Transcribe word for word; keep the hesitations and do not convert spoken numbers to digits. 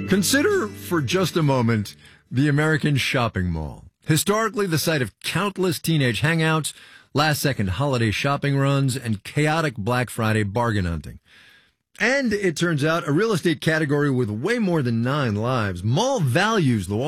Consider for just a moment the American shopping mall. Historically, the site of countless teenage hangouts, last-second holiday shopping runs, and chaotic Black Friday bargain hunting. And it turns out a real estate category with way more than nine lives. Mall values, the